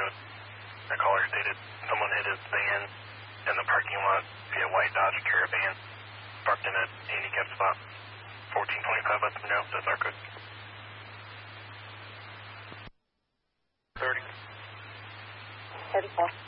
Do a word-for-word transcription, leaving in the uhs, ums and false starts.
The caller stated someone hit his van in the parking lot via white Dodge Caravan, parked in a handicap spot. fourteen twenty-five, let them know. That's our code. thirty. thirty-four.